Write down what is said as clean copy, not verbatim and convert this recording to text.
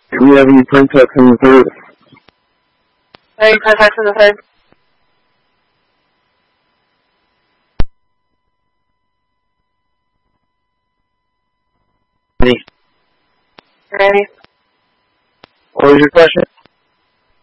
Do we have any print text in the third? Any print text in the third? Ready. Ready. What was your question?